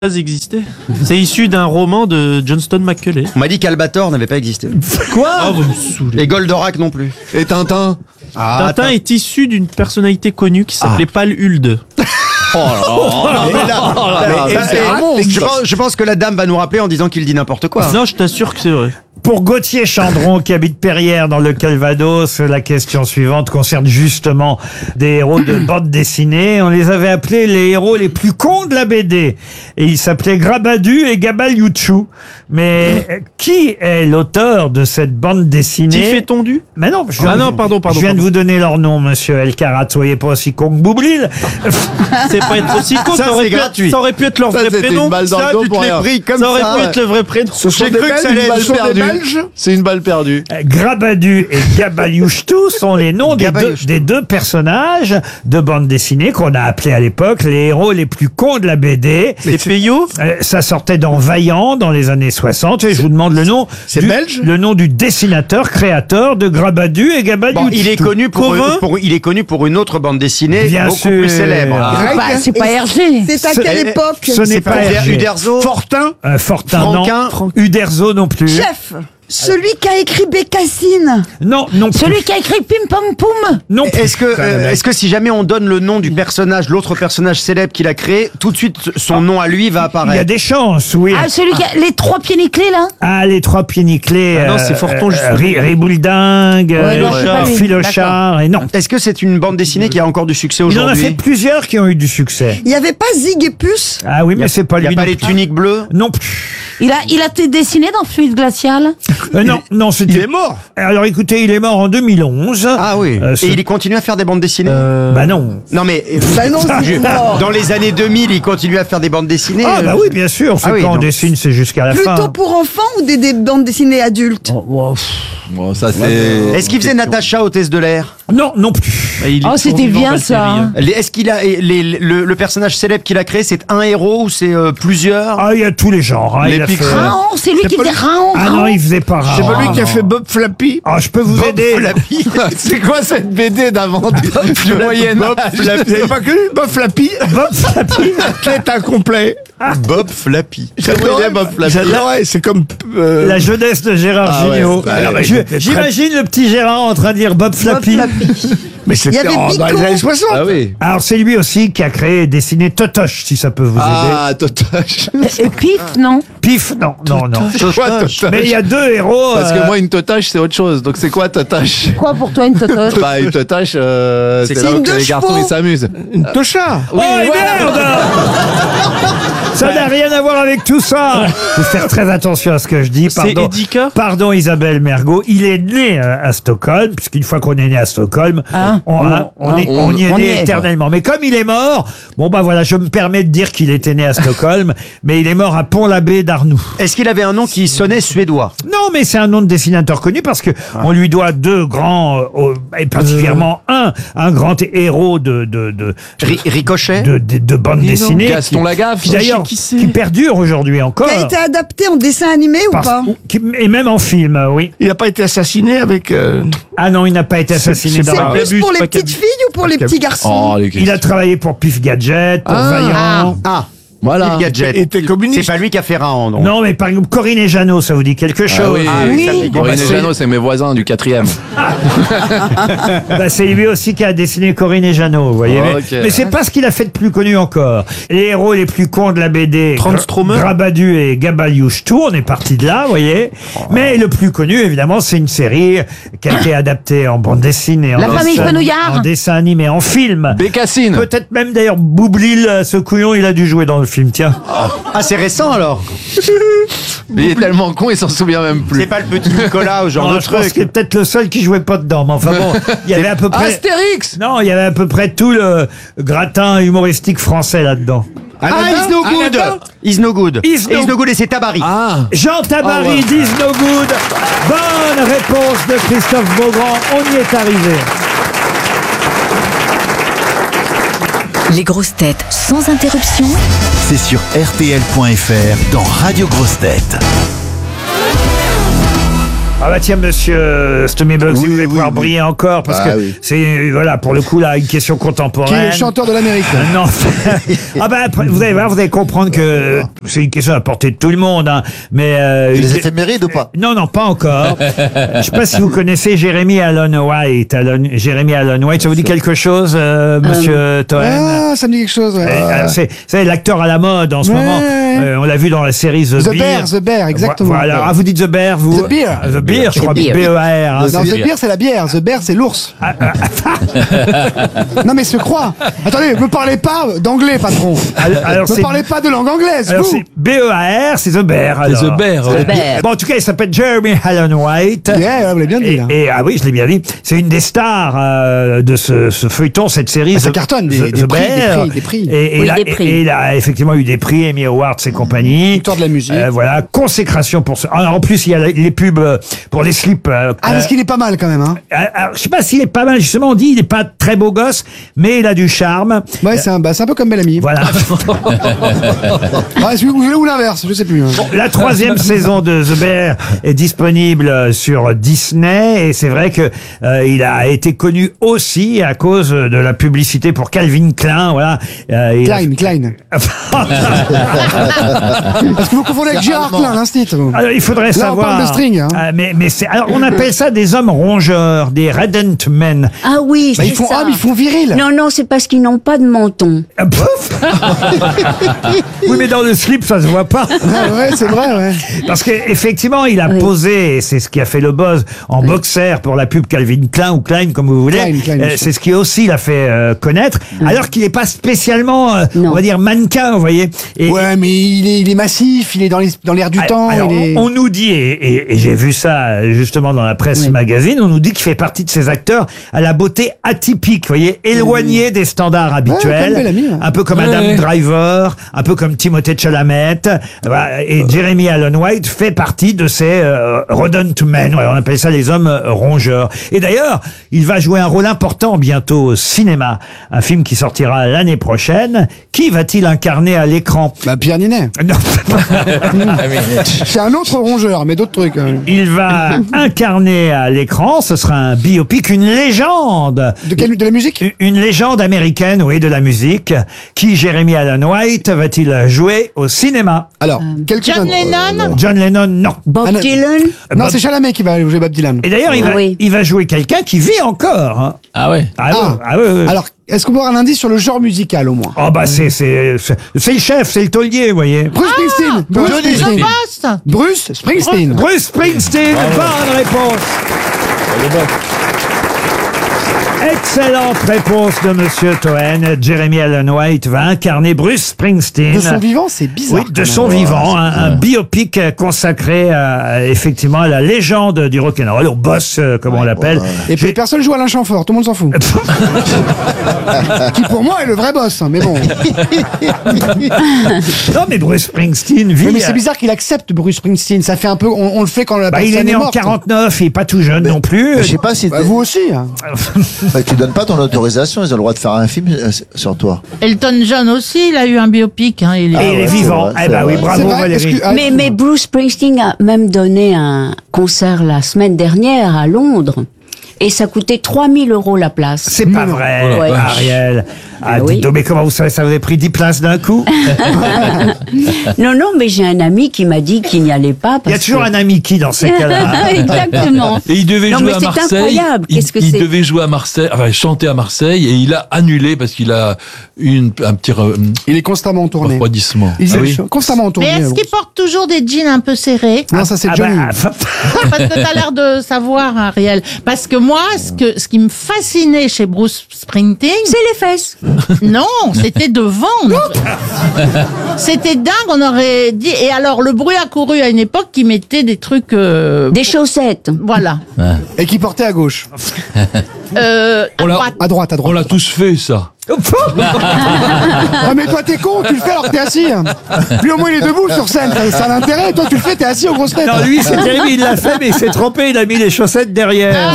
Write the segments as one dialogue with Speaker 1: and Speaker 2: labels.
Speaker 1: existé. C'est issu d'un roman de Johnston McCulley.
Speaker 2: On m'a dit qu'Albator n'avait pas existé.
Speaker 1: Quoi vous me saoulez.
Speaker 2: Et Goldorak non plus.
Speaker 3: Et Tintin.
Speaker 1: Tintin est issu d'une personnalité connue qui s'appelait Pal Hulde.
Speaker 2: Je pense que la dame va nous rappeler en disant qu'il dit n'importe quoi.
Speaker 1: Non, je t'assure que c'est vrai.
Speaker 4: Pour Gauthier Chandron, qui habite Perrières dans le Calvados, la question suivante concerne justement des héros de bande dessinée. On les avait appelés les héros les plus cons de la BD. Et ils s'appelaient Grabadu et Gabaliouchou. Mais qui est l'auteur de cette bande dessinée?
Speaker 1: Tiffé Tondu?
Speaker 4: Mais non,
Speaker 1: pardon.
Speaker 4: Je viens de vous donner leur nom, monsieur Elkarat. Soyez pas aussi con que Boublil.
Speaker 1: C'est pas être aussi con,
Speaker 2: Ça, c'est gratuit.
Speaker 1: Ça aurait pu être leur vrai
Speaker 3: c'était
Speaker 1: prénom.
Speaker 3: une balle dans le dos
Speaker 2: tu te
Speaker 3: pour
Speaker 2: l'es
Speaker 3: rien.
Speaker 2: pris comme
Speaker 1: Ça aurait
Speaker 2: ça.
Speaker 1: pu être le vrai prénom.
Speaker 2: J'ai cru que ça allait être perdu.
Speaker 3: C'est une balle perdue.
Speaker 4: Grabadu et Gabaliouchtou sont les noms des deux personnages de bande dessinée qu'on a appelés à l'époque les héros les plus cons de la BD.
Speaker 1: C'est Peyo?
Speaker 4: Ça sortait dans Vaillant dans les années 60 et je vous demande le nom.
Speaker 3: C'est belge?
Speaker 4: Le nom du dessinateur, créateur de Grabadu et Gabaliouchtou.
Speaker 2: Bon, il est connu pour une autre bande dessinée
Speaker 4: Bien
Speaker 2: beaucoup
Speaker 4: sûr.
Speaker 2: plus célèbre.
Speaker 5: C'est pas Hergé.
Speaker 6: C'est à quelle époque?
Speaker 4: Ce n'est pas Hergé.
Speaker 2: Uderzo.
Speaker 3: Fortin.
Speaker 4: Fortin,
Speaker 2: Franquin.
Speaker 4: non. Uderzo non plus.
Speaker 6: Chef, celui qui a écrit Bécassine.
Speaker 4: Non plus.
Speaker 5: Celui qui a écrit Pim Pam Poum.
Speaker 4: Non plus.
Speaker 2: Est-ce que si jamais on donne le nom du personnage, l'autre personnage célèbre qu'il a créé, tout de suite son nom à lui va
Speaker 4: Il y a
Speaker 2: apparaître?
Speaker 4: des chances, oui.
Speaker 5: Ah, celui qui a les trois pieds nickelés, là.
Speaker 4: Ah, les trois pieds nickelés.
Speaker 1: Ah non, c'est Forton, justement.
Speaker 4: Ribouledingue,
Speaker 5: non, c'est pas lui.
Speaker 4: Philochard, et non.
Speaker 2: Est-ce que c'est une bande dessinée qui a encore du succès
Speaker 4: Il en a fait
Speaker 2: aujourd'hui?
Speaker 4: plusieurs qui ont eu du succès.
Speaker 6: Il n'y avait pas Zig et Puce?
Speaker 4: Ah oui, mais c'est pas
Speaker 2: Il n'y
Speaker 4: lui.
Speaker 2: a pas
Speaker 4: non
Speaker 2: les
Speaker 4: plus.
Speaker 2: tuniques bleues?
Speaker 4: Non plus.
Speaker 5: Il a été dessiné dans Fluide Glacial.
Speaker 4: Non, c'était...
Speaker 3: Il est mort.
Speaker 4: Alors écoutez, il est mort en 2011.
Speaker 2: Ah oui.
Speaker 4: ce-
Speaker 2: Et il continue à faire des bandes dessinées?
Speaker 4: Bah non.
Speaker 2: Non mais
Speaker 6: Bah non, c'est mort.
Speaker 2: dans les années 2000, il continue à faire des bandes dessinées.
Speaker 4: Ah bah oui, bien sûr.
Speaker 2: Ah oui,
Speaker 4: quand on
Speaker 2: donc-
Speaker 4: dessine, c'est jusqu'à la fin.
Speaker 6: Plutôt pour enfants ou des bandes dessinées adultes?
Speaker 3: Bon, ça c'est.
Speaker 2: Est-ce qu'il faisait Natacha, hôtesse de l'air?
Speaker 4: Non plus.
Speaker 1: Bah, il est
Speaker 5: Oh, c'était
Speaker 1: survivant,
Speaker 5: bien,
Speaker 1: Valtteri,
Speaker 5: ça, hein.
Speaker 2: Est-ce qu'il a le personnage célèbre qu'il a créé, c'est un héros ou c'est plusieurs?
Speaker 4: Ah, il y a tous les genres. Hein.
Speaker 3: Les
Speaker 4: Il a fait-
Speaker 3: pics-
Speaker 5: Raon, c'est lui qui faisait Raon.
Speaker 4: Ah non, il faisait pas
Speaker 3: C'est
Speaker 4: rare.
Speaker 3: pas lui qui a fait Bob Flappy.
Speaker 4: Ah, je peux vous aider.
Speaker 3: C'est quoi cette BD d'avant du Moyen Âge? Vous avez pas connu Bob Flappy?
Speaker 4: Bob Flappy.
Speaker 3: Athlète incomplet.
Speaker 2: Bob Flappy.
Speaker 3: J'adorais Bob Flappy. J'adorais, c'est comme.
Speaker 4: La jeunesse de Gérard
Speaker 3: Ah ouais,
Speaker 4: Jugnot.
Speaker 3: bah, alors,
Speaker 4: J'imagine le petit Gérard en train de dire Bob Flappy.
Speaker 3: Mais
Speaker 6: Il y
Speaker 3: c'était
Speaker 6: avait
Speaker 3: dans les
Speaker 6: Pico.
Speaker 3: années 60.
Speaker 2: Ah oui.
Speaker 4: Alors c'est lui aussi qui a créé et dessiné Totoche, si ça peut vous aider.
Speaker 3: Ah, Totoche.
Speaker 5: Et Pif, non.
Speaker 4: Pif, non.
Speaker 3: C'est quoi Totoche?
Speaker 4: Mais il y a deux héros.
Speaker 3: Parce que moi, une Totoche, c'est autre chose. Donc, c'est quoi Totoche?
Speaker 5: Quoi pour toi, une totoche?
Speaker 3: Bah, une Totoche, c'est là
Speaker 6: une
Speaker 3: où
Speaker 6: deux
Speaker 3: les garçons,
Speaker 6: chevaux.
Speaker 3: ils s'amusent. Une Tocha.
Speaker 4: Oh, et merde. Ça n'a rien à voir avec tout ça. Faut faire très attention à ce que je dis.
Speaker 1: C'est Edika?
Speaker 4: Pardon Isabelle Mergo. Il est né à Stockholm, puisqu'une fois qu'on est né à Stockholm, on y est né éternellement. Mais comme il est mort, bon bah voilà, je me permets de dire qu'il était né à Stockholm, mais il est mort à Pont-l'Abbé d'Arnoux.
Speaker 2: Est-ce qu'il avait un nom qui sonnait suédois?
Speaker 4: Non, mais c'est un nom de dessinateur connu parce que on lui doit deux grands, et particulièrement un grand héros de
Speaker 2: Ricochet?
Speaker 4: bande dessinée.
Speaker 3: Gaston Lagaffe.
Speaker 4: Qui d'ailleurs,
Speaker 1: qui c'est.
Speaker 4: qui perdure aujourd'hui encore.
Speaker 6: Qui a été adapté en dessin animé ou
Speaker 4: Parce-
Speaker 6: pas?
Speaker 4: et même en film, oui.
Speaker 3: Il n'a pas été assassiné avec.
Speaker 4: Ah non, il n'a pas été assassiné
Speaker 1: c'est
Speaker 4: dans
Speaker 6: C'est
Speaker 4: la-
Speaker 1: pas-
Speaker 6: plus pour
Speaker 1: c'est
Speaker 6: les
Speaker 1: pas
Speaker 6: petites
Speaker 1: Cabu.
Speaker 6: filles ou pour les petits garçons?
Speaker 4: Il a travaillé pour Pif Gadget, pour Vaillant.
Speaker 2: Ah,
Speaker 3: Voilà.
Speaker 2: Phil Gadget.
Speaker 3: Il était communiste.
Speaker 2: C'est pas lui qui a fait Raon, donc.
Speaker 4: Non, mais par exemple, Corinne et Jeannot, ça vous dit quelque chose?
Speaker 2: Ah oui, ça me dit
Speaker 3: Corinne
Speaker 2: quelque
Speaker 3: et
Speaker 2: chose.
Speaker 3: Jeannot, c'est mes voisins du 4e.
Speaker 4: Bah, c'est lui aussi qui a dessiné Corinne et Jeannot, vous voyez.
Speaker 3: Oh,
Speaker 4: mais
Speaker 3: ok.
Speaker 4: mais c'est pas ce qu'il a fait de plus connu encore. Les héros les plus cons de la BD,
Speaker 1: Transtromer.
Speaker 4: Grabadu et Gabaliouchtou, on est parti de là, vous voyez. Mais le plus connu, évidemment, c'est une série qui a été adaptée en bande dessinée,
Speaker 5: La famille Fenouillard.
Speaker 4: en dessin animé, en film.
Speaker 3: Bécassine.
Speaker 4: Peut-être même d'ailleurs Boublil, ce couillon, il a dû jouer dans le film, tiens.
Speaker 2: Ah, c'est récent alors?
Speaker 3: Mais il est tellement con, il s'en souvient même
Speaker 2: C'est
Speaker 3: plus.
Speaker 2: pas le petit Nicolas ou ce genre
Speaker 4: Non,
Speaker 2: de
Speaker 4: je pense
Speaker 2: truc?
Speaker 4: qu'il est peut-être le seul qui jouait pas dedans. Mais enfin bon, il y avait à peu près.
Speaker 3: Astérix.
Speaker 4: Non, il y avait à peu près tout le gratin humoristique français là-dedans.
Speaker 2: Ah, Is No Good! Is No Good.
Speaker 4: Is No-
Speaker 2: Is No Good et c'est Tabary.
Speaker 3: Ah.
Speaker 4: Jean Tabary,
Speaker 3: Oh, ouais.
Speaker 4: Is No Good. Bonne réponse de Christophe Beaugrand. On y est arrivé.
Speaker 7: Les grosses têtes sans interruption.
Speaker 8: C'est sur RTL.fr dans Radio Grosses Têtes.
Speaker 4: Ah bah tiens, monsieur Stommiberg, si vous voulez pouvoir briller encore, parce que c'est, voilà, pour le coup, là, une question contemporaine.
Speaker 3: Qui est le chanteur de l'Amérique?
Speaker 4: Non. Ah bah, vous allez voir, vous allez comprendre que c'est une question à portée de tout le monde, hein. Mais
Speaker 8: les éphémérides ou pas?
Speaker 4: Non, pas encore. Je sais pas si vous connaissez Jeremy Allen White. Jeremy Allen White, ça vous dit quelque chose, monsieur Toen?
Speaker 3: Ah, ça me dit quelque chose, ouais.
Speaker 4: C'est l'acteur à la mode en ce moment. On l'a vu dans la série The Bear.
Speaker 3: The Bear, exactement.
Speaker 4: Voilà. Ah, vous dites The Bear, vous?
Speaker 3: The Bear.
Speaker 4: The Bear, je crois. B-E-A-R.
Speaker 3: Non, The Bear, c'est la bière. The Bear, c'est l'ours. Non, mais se croit. Attendez, me parlez pas d'anglais, patron.
Speaker 4: Alors,
Speaker 3: me parlez pas de langue anglaise,
Speaker 4: alors,
Speaker 3: vous.
Speaker 4: c'est B-E-A-R, c'est The Bear.
Speaker 9: C'est The Bear.
Speaker 5: The Bear.
Speaker 4: Bon, en tout cas, il s'appelle Jeremy Allen White.
Speaker 3: Yeah, vous l'avez bien dit, là.
Speaker 4: Ah oui, je l'ai bien dit. C'est une des stars de ce feuilleton, cette série.
Speaker 3: Ça cartonne, des prix.
Speaker 4: Et il a effectivement eu des prix, Emmy Awards et compagnie.
Speaker 3: Victoire de la musique.
Speaker 4: Voilà, consécration pour ça. En plus, il y a les pubs pour les slips.
Speaker 3: Parce qu'il est pas mal quand même, hein.
Speaker 4: Alors, je sais pas s'il est pas mal, justement, on dit il est pas très beau gosse, mais il a du charme.
Speaker 3: Ouais, c'est un peu comme Bellamy.
Speaker 4: Voilà.
Speaker 3: Ou l'inverse, je sais plus.
Speaker 4: Bon, la 3e saison de The Bear est disponible sur Disney et c'est vrai que il a été connu aussi à cause de la publicité pour Calvin Klein. Voilà.
Speaker 3: Klein. Parce que vous confondez avec Gérard Klein, l'instit.
Speaker 4: Alors, il faudrait savoir.
Speaker 3: On parle de string. Hein.
Speaker 4: Mais c'est, alors, on appelle ça des hommes rongeurs, des redent men.
Speaker 10: Ah oui,
Speaker 3: Bah,
Speaker 10: c'est
Speaker 3: ils font
Speaker 10: ça.
Speaker 3: ils font viril.
Speaker 10: Non, c'est parce qu'ils n'ont pas de menton.
Speaker 4: Ah, pouf. Oui, mais dans le slip, ça se voit pas.
Speaker 3: Ah ouais, c'est vrai, ouais.
Speaker 4: Parce qu'effectivement, il a posé, et c'est ce qui a fait le buzz, en boxer pour la pub Calvin Klein ou Klein, comme vous voulez.
Speaker 3: Klein,
Speaker 4: c'est ce qui aussi l'a fait connaître, alors qu'il n'est pas spécialement, on va dire, mannequin, vous voyez.
Speaker 3: Ouais, mais il est massif, il est dans l'air du temps.
Speaker 4: Alors, on nous dit, et j'ai vu ça justement dans la presse magazine, on nous dit qu'il fait partie de ces acteurs à la beauté atypique, vous voyez, éloigné des standards habituels,
Speaker 3: Bellamy,
Speaker 4: un peu comme Adam Driver, un peu comme Timothée Chalamet, voilà, et Jeremy Allen White fait partie de ces rodent men, on appelle ça les hommes rongeurs. Et d'ailleurs, il va jouer un rôle important bientôt au cinéma, un film qui sortira l'année prochaine. Qui va-t-il incarner à l'écran?
Speaker 3: Pierre Ninet.
Speaker 4: Non.
Speaker 3: C'est un autre rongeur, mais d'autres trucs.
Speaker 4: Il va incarner à l'écran, ce sera un biopic, une légende.
Speaker 3: De la musique?
Speaker 4: Une légende américaine, oui, de la musique. Qui, Jeremy Allen White, va-t-il jouer au cinéma?
Speaker 3: Alors,
Speaker 5: John Lennon?
Speaker 4: John Lennon, non.
Speaker 10: Bob Dylan?
Speaker 3: Non, c'est Chalamet qui va jouer Bob Dylan.
Speaker 4: Et d'ailleurs, il va jouer quelqu'un qui vit encore. Hein.
Speaker 9: Ah ouais.
Speaker 4: Oui.
Speaker 3: Alors, est-ce qu'on peut avoir un indice sur le genre musical au moins?
Speaker 4: Oh bah c'est le chef, c'est le taulier, vous voyez.
Speaker 3: Bruce Springsteen. Bruce Springsteen.
Speaker 4: Bruce Springsteen, bonne réponse. Excellente réponse de Monsieur Toen. Jeremy Allen White va incarner Bruce Springsteen.
Speaker 3: De son vivant, c'est bizarre.
Speaker 4: Oui, de son vivant, un biopic consacré effectivement à la légende du rock'n'roll, au boss, comme on l'appelle.
Speaker 3: Et puis personne joue Alain Chamfort, tout le monde s'en fout. Qui pour moi est le vrai boss, mais bon.
Speaker 4: Non, mais Bruce Springsteen vit.
Speaker 3: Mais c'est bizarre qu'il accepte Bruce Springsteen. Ça fait un peu, on le fait quand la personne
Speaker 4: il est né
Speaker 3: est
Speaker 4: en
Speaker 3: morte.
Speaker 4: 49, il est pas tout jeune non plus.
Speaker 8: Je sais pas si
Speaker 3: vous aussi. Hein.
Speaker 8: Tu donnes pas ton autorisation, ils ont le droit de faire un film sur toi.
Speaker 5: Elton John aussi, il a eu un biopic. Hein, il est
Speaker 4: vivant.
Speaker 8: Vrai,
Speaker 4: Eh ben oui, bravo Valérie.
Speaker 10: Mais Bruce Springsteen a même donné un concert la semaine dernière à Londres. Et ça coûtait 3 000 € la place.
Speaker 4: C'est pas vrai,
Speaker 10: Ouais.
Speaker 4: Ariel.
Speaker 10: Oui.
Speaker 4: Dites donc, mais comment vous savez, ça vous avait pris 10 places d'un coup?
Speaker 10: Non, mais j'ai un ami qui m'a dit qu'il n'y allait pas.
Speaker 4: Il y a toujours un ami qui dans ces cas-là.
Speaker 10: Exactement.
Speaker 9: Et il devait
Speaker 10: Non,
Speaker 9: jouer
Speaker 10: mais
Speaker 9: à
Speaker 10: c'est
Speaker 9: Marseille.
Speaker 10: incroyable. Qu'est-ce que
Speaker 9: il
Speaker 10: c'est
Speaker 9: devait jouer à Marseille, enfin, chanter à Marseille, et il a annulé parce qu'il a eu un petit
Speaker 3: Il est constamment en tournée.
Speaker 9: refroidissement.
Speaker 3: Il
Speaker 9: Ah
Speaker 3: est
Speaker 9: oui.
Speaker 3: constamment en
Speaker 5: Mais
Speaker 3: tournée.
Speaker 5: est-ce qu'il porte toujours des jeans un peu serrés?
Speaker 3: Non, ça c'est Johnny.
Speaker 5: Parce que t'as l'air de savoir, Ariel. Parce que moi, ce qui me fascinait chez Bruce Springsteen,
Speaker 10: C'est les fesses.
Speaker 5: non, c'était devant. C'était dingue, on aurait dit. Et alors, le bruit a couru à une époque qui mettait des trucs.
Speaker 10: Des chaussettes.
Speaker 5: Voilà.
Speaker 3: Et qui portait à gauche.
Speaker 5: À
Speaker 9: On l'a-
Speaker 5: droite.
Speaker 3: À droite.
Speaker 9: On l'a tous fait, ça.
Speaker 11: Ah mais toi t'es con, tu le fais alors que t'es assis. Lui au moins il est debout sur scène, ça a l'intérêt. Toi tu le fais, t'es assis aux grosses têtes.
Speaker 4: Non, lui, c'est terrible, il l'a fait, mais il s'est trompé, il a mis les chaussettes derrière.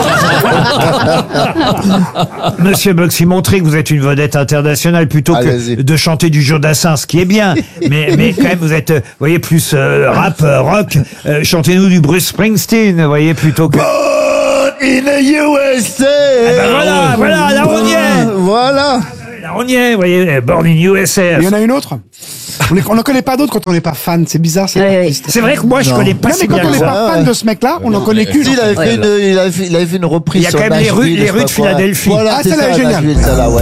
Speaker 4: Monsieur Boxy, montrez que vous êtes une vedette internationale plutôt que de chanter du Jodassin, ce qui est bien. Mais quand même, vous êtes, vous voyez, plus rap, rock. Chantez-nous du Bruce Springsteen, vous voyez, plutôt que...
Speaker 8: In the USA.
Speaker 4: Eh ben voilà, là on y est.
Speaker 8: Voilà.
Speaker 4: Là on y est, vous voyez, Born in USA.
Speaker 11: Il y en a une autre. On n'en connaît pas d'autres quand on n'est pas fan. C'est bizarre.
Speaker 4: C'est vrai que moi je connais pas
Speaker 11: non, mais quand on n'est pas fan de ce mec-là, on n'en connaît qu'une.
Speaker 8: Il avait fait une reprise.
Speaker 4: Il y a quand même les rues de Philadelphie.
Speaker 8: Voilà,
Speaker 11: ah, celle-là est géniale.